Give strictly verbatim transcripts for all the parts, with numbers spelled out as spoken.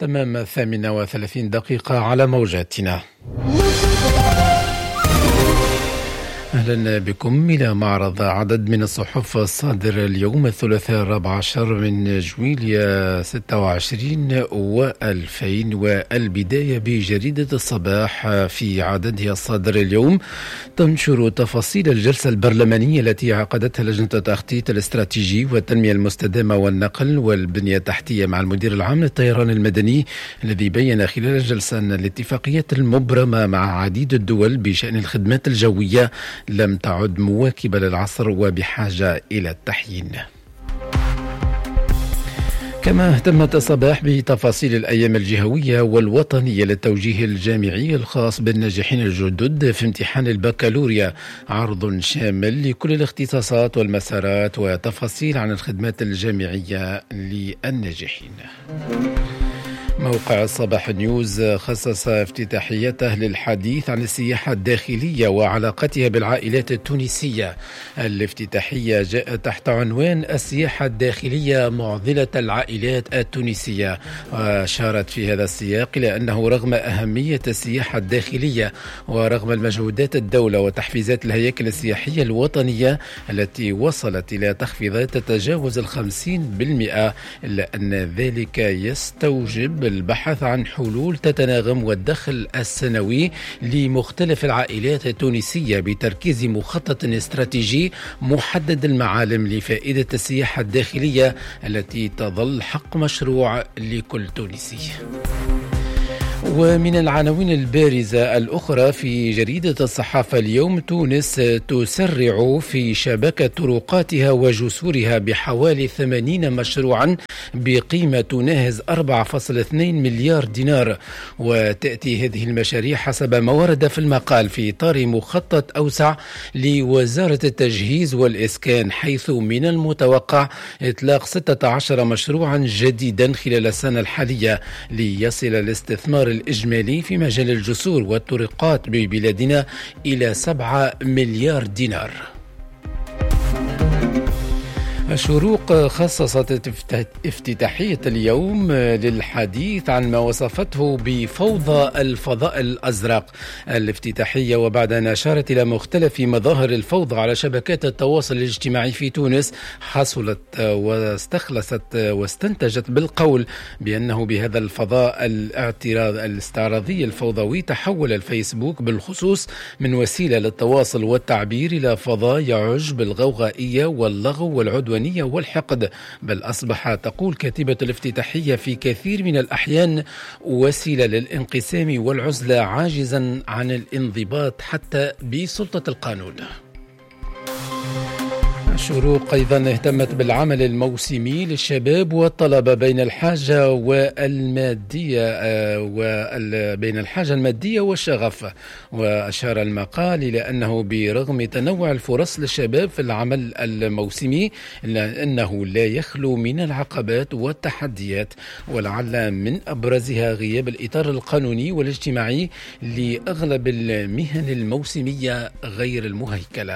تمام الثامنة وثلاثين دقيقة على موجاتنا. أهلا بكم إلى معرض عدد من الصحف الصادر اليوم الثلاثاء الرابع عشر من جويلية ستة وعشرين وألفين، والبداية بجريدة الصباح في عددها الصادر اليوم تنشر تفاصيل الجلسة البرلمانية التي عقدتها لجنة التخطيط الاستراتيجي والتنمية المستدامة والنقل والبنية التحتية مع المدير العام للطيران المدني، الذي بين خلال الجلسة أن الاتفاقيات المبرمة مع عديد الدول بشأن الخدمات الجوية لم تعد مواكبة للعصر وبحاجة إلى التحيين. كما اهتمت الصباح بتفاصيل الأيام الجهوية والوطنية للتوجيه الجامعي الخاص بالناجحين الجدد في امتحان البكالوريا، عرض شامل لكل الاختصاصات والمسارات وتفاصيل عن الخدمات الجامعية للناجحين. موقع الصباح نيوز خصص افتتاحيته للحديث عن السياحة الداخلية وعلاقتها بالعائلات التونسية. الافتتاحية جاءت تحت عنوان السياحة الداخلية معضلة العائلات التونسية، وأشارت في هذا السياق إلى أنه رغم أهمية السياحة الداخلية ورغم المجهودات الدولة وتحفيزات الهياكل السياحية الوطنية التي وصلت إلى تخفيضات تتجاوز الخمسين بالمئة، إلا أن ذلك يستوجب البحث عن حلول تتناغم والدخل السنوي لمختلف العائلات التونسية بتركيز مخطط استراتيجي محدد المعالم لفائدة السياحة الداخلية التي تظل حق مشروع لكل تونسي. ومن العناوين البارزة الأخرى في جريدة الصحافة اليوم، تونس تسرع في شبكة طرقاتها وجسورها بحوالي ثمانين مشروعا بقيمة تناهز أربعة فاصلة اثنين مليار دينار، وتأتي هذه المشاريع حسب ما ورد في المقال في إطار مخطط أوسع لوزارة التجهيز والإسكان، حيث من المتوقع إطلاق ستة عشر مشروعا جديدا خلال السنة الحالية ليصل الاستثمار الإجمالي في مجال الجسور والطرقات ببلادنا إلى سبعة مليار دينار. الشروق خصصت افتتاحية اليوم للحديث عن ما وصفته بفوضى الفضاء الأزرق. الافتتاحية وبعد أن أشارت إلى مختلف مظاهر الفوضى على شبكات التواصل الاجتماعي في تونس، حصلت واستخلصت واستنتجت بالقول بأنه بهذا الفضاء الاعتراض الاستعراضي الفوضوي تحول الفيسبوك بالخصوص من وسيلة للتواصل والتعبير إلى فضاء يعج بالغوغائية واللغو والعدوانية والحقد، بل أصبح، تقول كاتبة الافتتاحية، في كثير من الأحيان وسيلة للانقسام والعزلة، عاجزا عن الانضباط حتى بسلطة القانون. الشروق أيضا اهتمت بالعمل الموسمي للشباب والطلبة بين الحاجة والمادية وبين الحاجة المادية والشغف، وأشار المقال إلى أنه برغم تنوع الفرص للشباب في العمل الموسمي إلا أنه لا يخلو من العقبات والتحديات، ولعل من أبرزها غياب الإطار القانوني والاجتماعي لأغلب المهن الموسمية غير المهيكلة.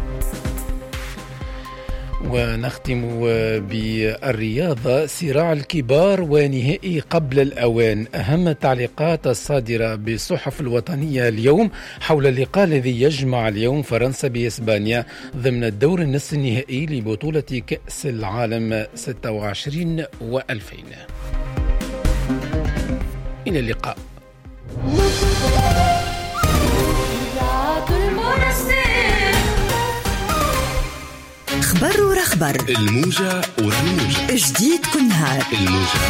ونختم بالرياضة، صراع الكبار ونهائي قبل الأوان. أهم التعليقات الصادرة بالصحف الوطنية اليوم حول اللقاء الذي يجمع اليوم فرنسا بإسبانيا ضمن الدور النصف النهائي لبطولة كأس العالم ستة وعشرين وألفين. إلى اللقاء. خبر ورخبر، الموجة ورا الموجة، جديد كل نهار الموجة.